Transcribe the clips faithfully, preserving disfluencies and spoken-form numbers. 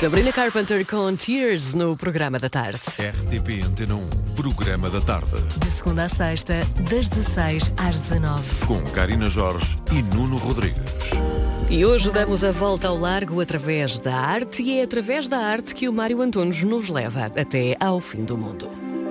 Sabrina Carpenter com Tears no programa da tarde. R T P Antena um, programa da tarde. De segunda a sexta, das dezasseis às dezanove. Com Karina Jorge e Nuno Rodrigues. E hoje damos a volta ao largo através da arte e é através da arte que o Mário Antunes nos leva até ao fim do mundo.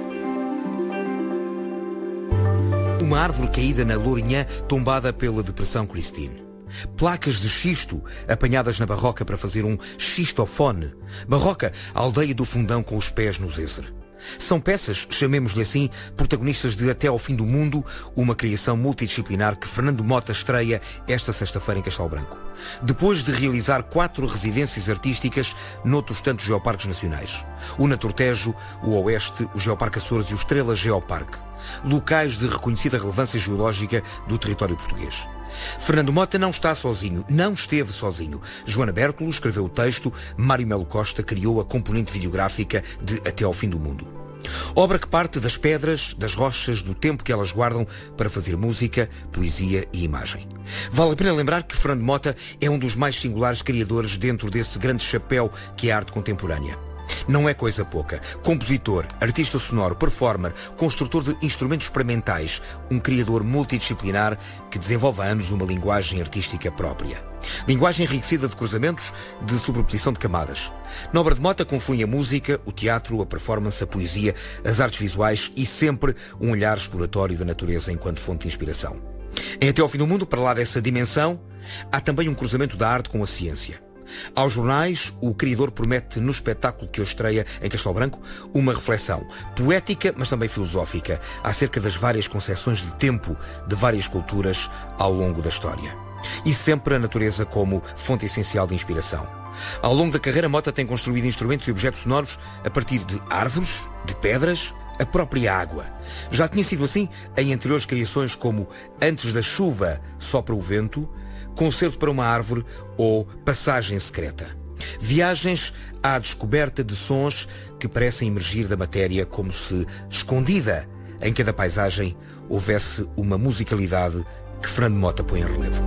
Uma árvore caída na Lourinhã, tombada pela Depressão Christine. Placas de xisto, apanhadas na Barroca para fazer um xistofone. Barroca, a aldeia do Fundão com os pés no Zézer. São peças, chamemos-lhe assim, protagonistas de Até ao Fim do Mundo, uma criação multidisciplinar que Fernando Mota estreia esta sexta-feira em Castelo Branco. Depois de realizar quatro residências artísticas noutros tantos geoparques nacionais. O Naturtejo, o Oeste, o Geoparque Açores e o Estrela Geoparque. Locais de reconhecida relevância geológica do território português. Fernando Mota não está sozinho, não esteve sozinho. Joana Bércolo escreveu o texto, Mário Melo Costa criou a componente videográfica de Até ao Fim do Mundo. Obra que parte das pedras, das rochas, do tempo que elas guardam para fazer música, poesia e imagem. Vale a pena lembrar que Fernando Mota é um dos mais singulares criadores dentro desse grande chapéu que é a arte contemporânea. Não é coisa pouca. Compositor, artista sonoro, performer, construtor de instrumentos experimentais, um criador multidisciplinar que desenvolve há anos uma linguagem artística própria. Linguagem enriquecida de cruzamentos, de sobreposição de camadas. Na obra de Mota confluem a música, o teatro, a performance, a poesia, as artes visuais e sempre um olhar exploratório da natureza enquanto fonte de inspiração. Em Até ao Fim do Mundo, para lá dessa dimensão, há também um cruzamento da arte com a ciência. Aos jornais, o criador promete no espetáculo que hoje estreia em Castelo Branco uma reflexão poética, mas também filosófica, acerca das várias concepções de tempo de várias culturas ao longo da história. E sempre a natureza como fonte essencial de inspiração. Ao longo da carreira, Mota tem construído instrumentos e objetos sonoros a partir de árvores, de pedras, a própria água. Já tinha sido assim em anteriores criações como Antes da Chuva Sopra o Vento, Concerto para uma Árvore ou Passagem Secreta. Viagens à descoberta de sons que parecem emergir da matéria como se, escondida em cada paisagem, houvesse uma musicalidade que Fernando Mota põe em relevo.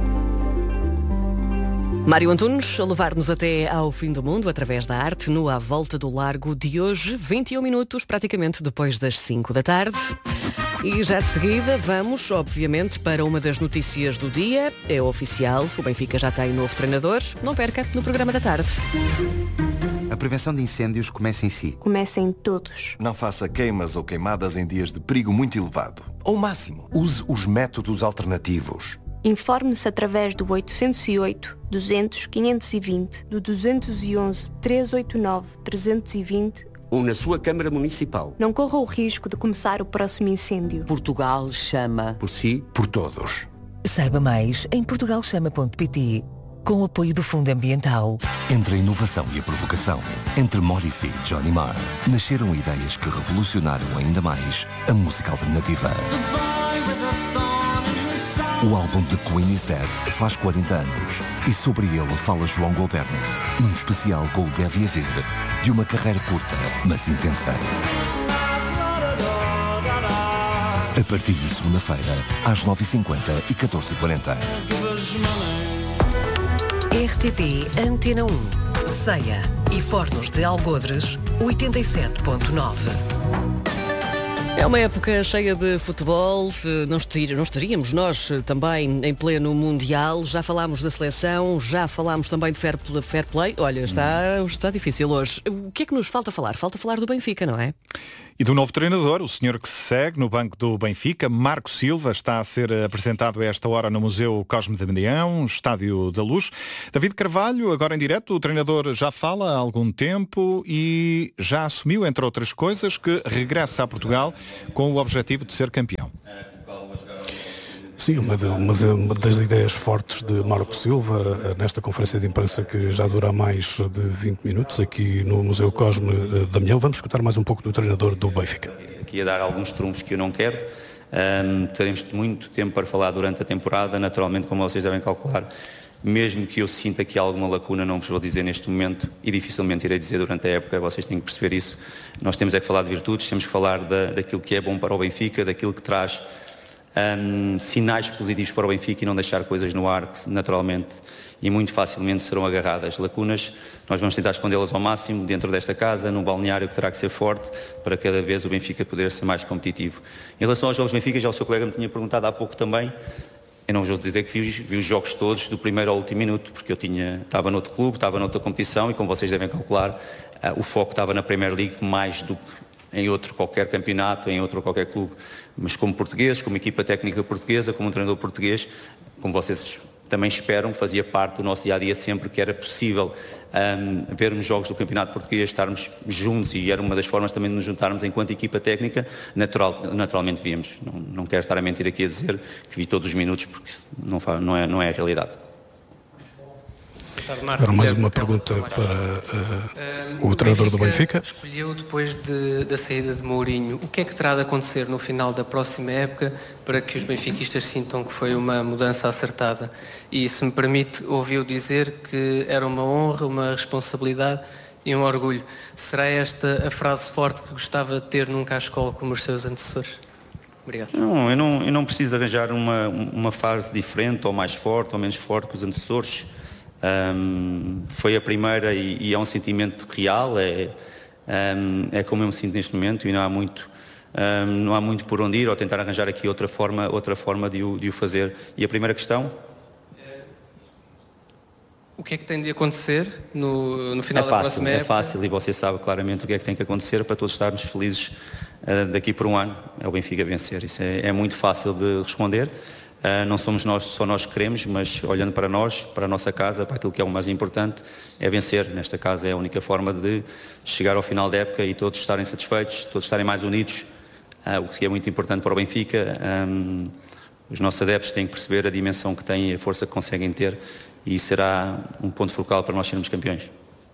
Mário Antunes a levar-nos até ao fim do mundo através da arte no À Volta do Largo de hoje, vinte e um minutos praticamente depois das cinco da tarde. E já de seguida vamos, obviamente, para uma das notícias do dia. É oficial, o Benfica já tem novo treinador. Não perca no programa da tarde. A prevenção de incêndios começa em si. Começa em todos. Não faça queimas ou queimadas em dias de perigo muito elevado. Ao máximo, use os métodos alternativos. Informe-se através do oitocentos e oito, duzentos, quinhentos e vinte, do duzentos e onze, trezentos e oitenta e nove, trezentos e vinte... ou na sua Câmara Municipal. Não corra o risco de começar o próximo incêndio. Portugal chama. Por si, por todos. Saiba mais em portugal chama ponto pt, com o apoio do Fundo Ambiental. Entre a inovação e a provocação, entre Morrissey e Johnny Marr, nasceram ideias que revolucionaram ainda mais a música alternativa. O álbum The Queen is Dead faz quarenta anos e sobre ele fala João Goberni, num especial com o Deve Haver, de uma carreira curta, mas intensa. A partir de segunda-feira, às nove e cinquenta e catorze e quarenta. R T P Antena um, Ceia e Fornos de Algodres, oitenta e sete ponto nove. É uma época cheia de futebol, não estaríamos nós também em pleno Mundial, já falámos da seleção, já falámos também de fair play, olha, está, está difícil hoje. O que é que nos falta falar? Falta falar do Benfica, não é? E do novo treinador, o senhor que se segue no banco do Benfica, Marco Silva, está a ser apresentado a esta hora no Museu Cosme de Damião, Estádio da Luz. David Carvalho, agora em direto, o treinador já fala há algum tempo e já assumiu, entre outras coisas, que regressa a Portugal com o objetivo de ser campeão. Sim, uma, de, uma das ideias fortes de Marco Silva, nesta conferência de imprensa que já dura mais de vinte minutos aqui no Museu Cosme de Damião. Vamos escutar mais um pouco do treinador do Benfica. Aqui a dar alguns trunfos que eu não quero. Um, teremos muito tempo para falar durante a temporada. Naturalmente, como vocês devem calcular, mesmo que eu sinta aqui alguma lacuna, não vos vou dizer neste momento e dificilmente irei dizer durante a época, vocês têm que perceber isso. Nós temos é que falar de virtudes, temos que falar da, daquilo que é bom para o Benfica, daquilo que traz um, sinais positivos para o Benfica e não deixar coisas no ar que naturalmente e muito facilmente serão agarradas. Lacunas, nós vamos tentar escondê-las ao máximo dentro desta casa, num balneário que terá que ser forte para cada vez o Benfica poder ser mais competitivo. Em relação aos jogos do Benfica, já o seu colega me tinha perguntado há pouco também. Eu não vou dizer que vi, vi os jogos todos do primeiro ao último minuto, porque eu tinha, estava noutro clube, estava noutra competição e, como vocês devem calcular, uh, o foco estava na Premier League mais do que em outro qualquer campeonato, em outro qualquer clube. Mas como portugueses, como equipa técnica portuguesa, como um treinador português, como vocês também esperam, fazia parte do nosso dia-a-dia sempre que era possível um, vermos jogos do campeonato português, estarmos juntos, e era uma das formas também de nos juntarmos enquanto equipa técnica, natural, naturalmente víamos. Não, não quero estar a mentir aqui a dizer que vi todos os minutos, porque não, não, é, não é a realidade. Agora mais uma pergunta para uh, o treinador do Benfica. Escolheu depois de, da saída de Mourinho. O que é que terá de acontecer no final da próxima época para que os benfiquistas sintam que foi uma mudança acertada? E, se me permite, ouviu dizer que era uma honra, uma responsabilidade e um orgulho. Será esta a frase forte que gostava de ter num cascol como os seus antecessores? Obrigado. Não, eu não, eu não preciso arranjar uma, uma fase diferente ou mais forte ou menos forte que os antecessores. Um, foi a primeira e, e é um sentimento real, é, um, é como eu me sinto neste momento, e não há muito, um, não há muito por onde ir ou tentar arranjar aqui outra forma, outra forma de, o, de o fazer. E a primeira questão? O que é que tem de acontecer no, no final é da fácil, próxima é época? É fácil, e você sabe claramente o que é que tem que acontecer para todos estarmos felizes uh, daqui por um ano. É o Benfica vencer, isso é, é muito fácil de responder. Uh, não somos nós, só nós que queremos, mas olhando para nós, para a nossa casa, para aquilo que é o mais importante, é vencer. Nesta casa é a única forma de chegar ao final da época e todos estarem satisfeitos, todos estarem mais unidos, uh, o que é muito importante para o Benfica. Um, os nossos adeptos têm que perceber a dimensão que têm e a força que conseguem ter, e isso será um ponto focal para nós sermos campeões.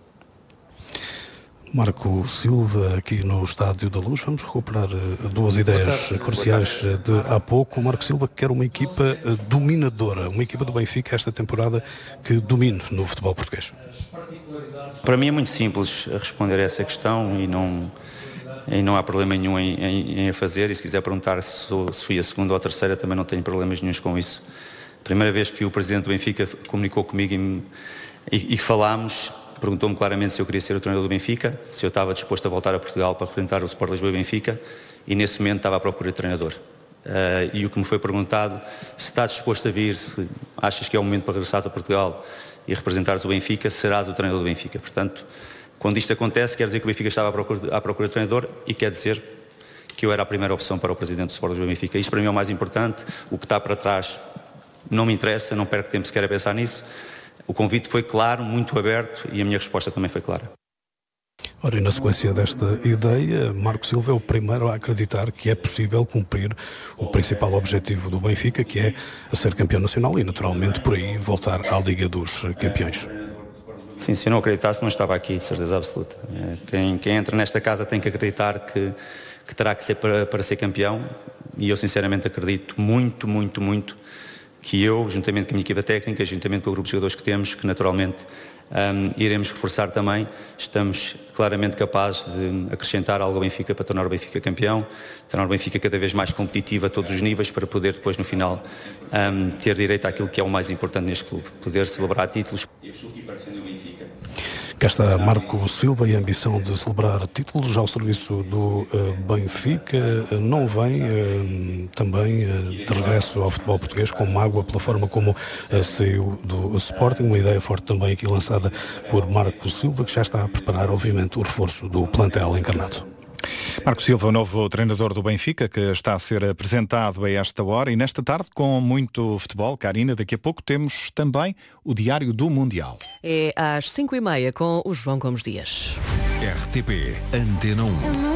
Marco Silva, aqui no Estádio da Luz. Vamos recuperar duas ideias cruciais de há pouco. O Marco Silva quer uma equipa dominadora, uma equipa do Benfica esta temporada que domine no futebol português. Para mim é muito simples responder a essa questão e não, e não há problema nenhum em, em, em a fazer, e se quiser perguntar se, sou, se fui a segunda ou a terceira, também não tenho problemas nenhuns com isso. Primeira vez que o Presidente do Benfica comunicou comigo e, e, e falámos, perguntou-me claramente se eu queria ser o treinador do Benfica, se eu estava disposto a voltar a Portugal para representar o Sport Lisboa e Benfica, e nesse momento estava à procura de treinador. Uh, e o que me foi perguntado, se estás disposto a vir, se achas que é o momento para regressares a Portugal e representares o Benfica, serás o treinador do Benfica. Portanto, quando isto acontece, quer dizer que o Benfica estava à procura, à procura de treinador, e quer dizer que eu era a primeira opção para o Presidente do Sport Lisboa e Benfica. Isto para mim é o mais importante. O que está para trás não me interessa, não perco tempo sequer a pensar nisso. O convite foi claro, muito aberto, e a minha resposta também foi clara. Ora, e na sequência desta ideia, Marco Silva é o primeiro a acreditar que é possível cumprir o principal objetivo do Benfica, que é ser campeão nacional e, naturalmente, por aí voltar à Liga dos Campeões. Sim, se eu não acreditasse, não estava aqui, de certeza absoluta. Quem, quem entra nesta casa tem que acreditar que, que terá que ser para, para ser campeão, e eu sinceramente acredito muito, muito, muito que eu, juntamente com a minha equipa técnica, juntamente com o grupo de jogadores que temos, que naturalmente um, iremos reforçar também, estamos claramente capazes de acrescentar algo ao Benfica para tornar o Benfica campeão, tornar o Benfica cada vez mais competitivo a todos os níveis, para poder depois no final um, ter direito àquilo que é o mais importante neste clube, poder celebrar títulos. Cá está Marco Silva e a ambição de celebrar títulos ao serviço do uh, Benfica. Não vem uh, também uh, de regresso ao futebol português com mágoa pela forma como uh, saiu do Sporting. Uma ideia forte também aqui lançada por Marco Silva, que já está a preparar, obviamente, o reforço do plantel encarnado. Marco Silva, o novo treinador do Benfica, que está a ser apresentado a esta hora, e nesta tarde com muito futebol. Karina, daqui a pouco temos também o Diário do Mundial. É às cinco e meia com o João Gomes Dias. R T P Antena um.